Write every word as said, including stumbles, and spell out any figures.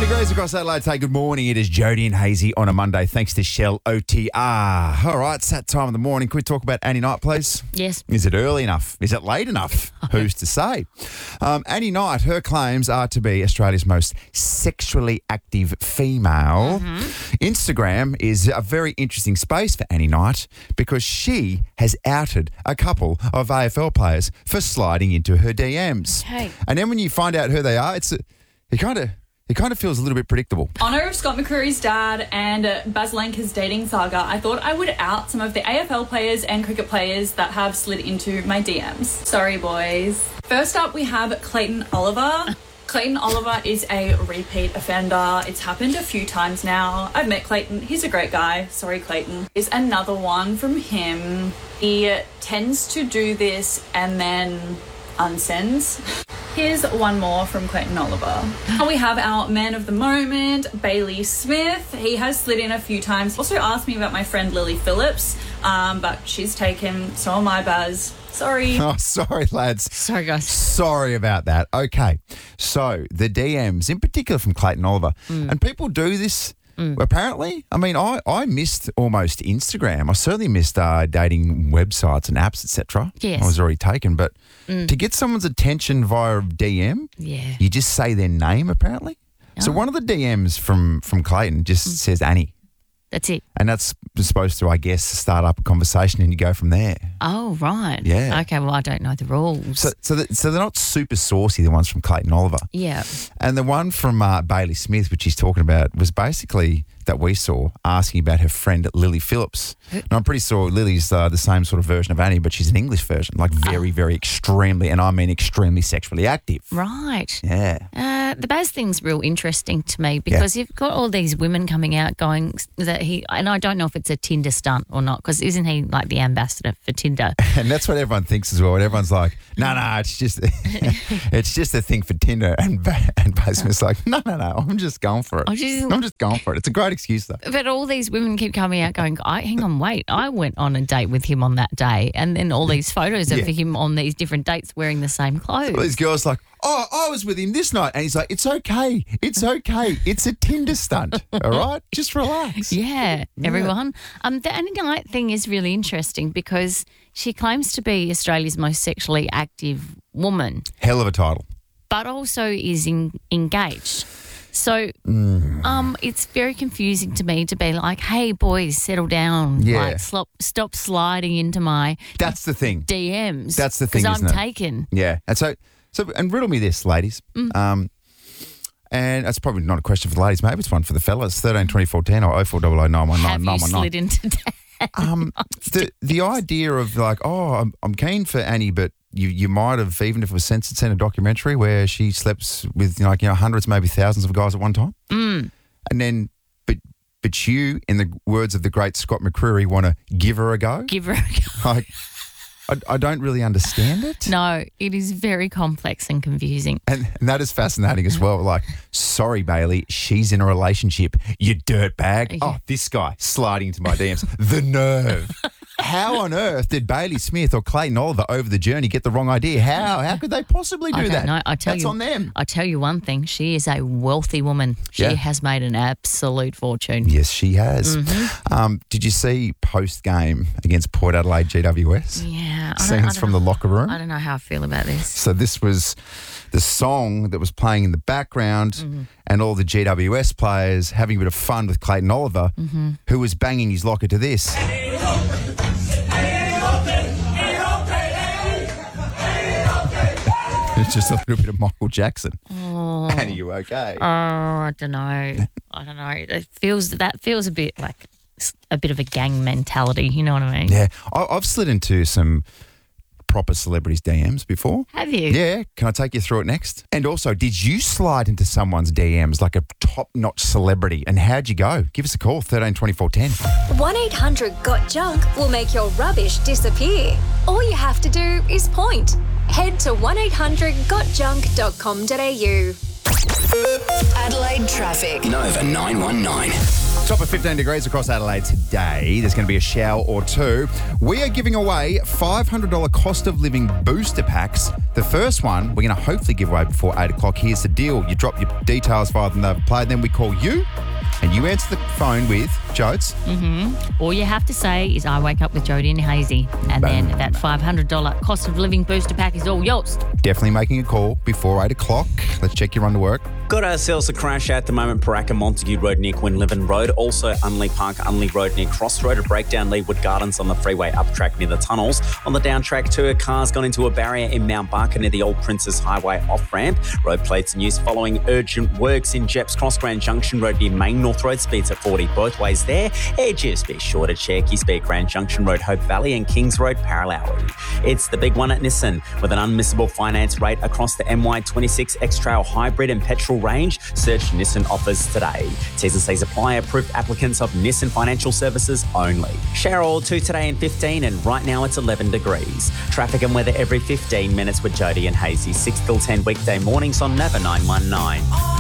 degrees across Adelaide. Say good morning. It is Jody and Hazy on a Monday, thanks to Shell O T R. All right, it's that time of the morning. Can we talk about Annie Knight, please? Yes. Is it early enough? Is it late enough? Who's to say? Um, Annie Knight, her claims are to be Australia's most sexually active female. Mm-hmm. Instagram is a very interesting space for Annie Knight because she has outed a couple of A F L players for sliding into her D Ms. Okay. And then when you find out who they are, it's it kind of it kind of feels a little bit predictable. Honour of Scott McCreery's dad and uh, Baslenka's dating saga, I thought I would out some of the A F L players and cricket players that have slid into my D Ms. Sorry, boys. First up, we have Clayton Oliver. Clayton Oliver is a repeat offender. It's happened a few times now. I've met Clayton. He's a great guy. Sorry, Clayton. Is another one from him. He tends to do this and then unsends. Here's one more from Clayton Oliver. We have our man of the moment, Bailey Smith. He has slid in a few times. Also asked me about my friend Lily Phillips, um, but she's taken, so am I, Baz. Sorry. Oh, sorry, lads. Sorry, guys. Sorry about that. Okay. So the D Ms, in particular from Clayton Oliver, mm. and people do this mm. apparently. I mean, I, I missed almost Instagram. I certainly missed uh, dating websites and apps, et cetera. Yes. I was already taken. But mm. to get someone's attention via D M, yeah. you just say their name, apparently. Oh. So one of the D Ms from, from Clayton just mm. says Annie. That's it. And that's supposed to, I guess, start up a conversation and you go from there. Oh, right. Yeah. Okay, well, I don't know the rules. So so, the, so they're not super saucy, the ones from Clayton Oliver. Yeah. And the one from uh, Bailey Smith, which he's talking about, was basically that we saw asking about her friend Lily Phillips. And I'm pretty sure Lily's uh, the same sort of version of Annie, but she's an English version, like very, oh. very extremely, and I mean extremely sexually active. Right. Yeah. Uh, the Baz thing's real interesting to me because yeah. you've got all these women coming out going that he, and I don't know if it's a Tinder stunt or not, because isn't he like the ambassador for Tinder? And that's what everyone thinks as well. And everyone's like, no, no, it's just it's just a thing for Tinder. And and Baz Smith's like, no, no, no, I'm just going for it. I'm just, I'm just going for it. It's a great excuse, though. But all these women keep coming out going, I, hang on, wait, I went on a date with him on that day. And then all these photos of yeah. him on these different dates wearing the same clothes. So these girls like, oh, I was with him this night. And he's like, it's okay. It's okay. It's a Tinder stunt. All right? Just relax. Yeah, yeah. everyone. Um, the Annie Knight thing is really interesting because she claims to be Australia's most sexually active woman. Hell of a title. But also is in, engaged. So mm. um, it's very confusing to me to be like, hey, boys, settle down. Yeah. Like, stop, stop sliding into my That's the thing. D Ms. That's the thing, Because I'm isn't it? taken. Yeah. And so, so, and riddle me this, ladies. Mm. Um, and that's probably not a question for the ladies. Maybe it's one for the fellas. thirteen twenty-four ten or oh four oh oh nine one nine Have nine you one nine. slid into that? Um, the the idea of like, oh, I'm, I'm keen for Annie, but you you might have, even if it was censored, seen a documentary where she slept with, you know, like, you know, hundreds, maybe thousands of guys at one time. Mm. And then, but but you, in the words of the great Scott McCreery, want to give her a go? Give her a go. Like, I, I don't really understand it. No, it is very complex and confusing. And, and that is fascinating as well. Like, sorry, Bailey, she's in a relationship, you dirtbag. Oh, this guy sliding into my D Ms. The nerve. How on earth did Bailey Smith or Clayton Oliver over the journey get the wrong idea? How? How could they possibly do I don't that? know. I tell That's you, on them. I tell you one thing. She is a wealthy woman. She Yeah. has made an absolute fortune. Yes, she has. Mm-hmm. Um, did you see post-game against Port Adelaide G W S? Yeah. I don't- I Scenes don't from know. the locker room. I don't know how I feel about this. So this was the song that was playing in the background Mm-hmm. and all the G W S players having a bit of fun with Clayton Oliver, Mm-hmm. who was banging his locker to this. It's just a little bit of Michael Jackson. Oh. And are you okay? Oh, I don't know. I don't know. It feels that feels a bit like a bit of a gang mentality. You know what I mean? Yeah. I, I've slid into some proper celebrities' D Ms before. Have you? Yeah. Can I take you through it next? And also, did you slide into someone's D Ms like a top-notch celebrity? And how'd you go? Give us a call, thirteen twenty-four ten. one eight hundred got junk will make your rubbish disappear. All you have to do is point. Head to one eight hundred got junk dot com dot a u. Adelaide traffic. Nova nine one nine. Top of fifteen degrees across Adelaide today. There's going to be a shower or two. We are giving away five hundred dollars cost of living booster packs. The first one we're going to hopefully give away before eight o'clock. Here's the deal. You drop your details via the Nova Play, then we call you and you answer the phone with Jodes. Mm-hmm. All you have to say is, I wake up with Jodie and Hazy. And Boom. then that five hundred dollars cost of living booster pack is all yours. Definitely making a call before eight o'clock. Let's check your run to work. Got ourselves a crash at the moment, Paraka Montague Road near Quinlivan Road. Also Unley Park, Unley Road near Cross Road. A breakdown Leewood Gardens on the freeway up track near the tunnels. On the down track too, a car's gone into a barrier in Mount Barker near the Old Princess Highway off ramp. Road plates in use following urgent works in Jeps Cross Grand Junction Road near Main North Road. Speeds at forty both ways there. Edges be short at Cherokee Speed Grand Junction Road, Hope Valley and Kings Road, Paralowie. It's the big one at Nissan with an unmissable finance rate across the M Y twenty-six X-Trail Hybrid and petrol range. Search Nissan offers today. T's and C's apply. Approved applicants of Nissan Financial Services only. Shower or two today in fifteen, and right now it's eleven degrees. Traffic and weather every fifteen minutes with Jodie and Hazy. six till ten weekday mornings on Nova nine one nine.